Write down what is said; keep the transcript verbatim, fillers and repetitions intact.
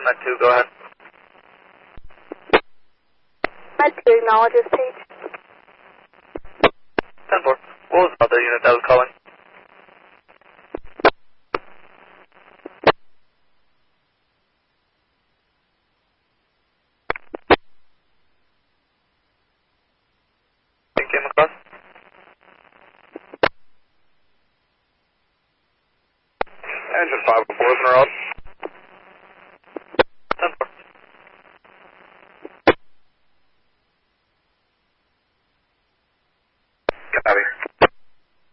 Met two, go ahead. Met two acknowledges page. ten four. What was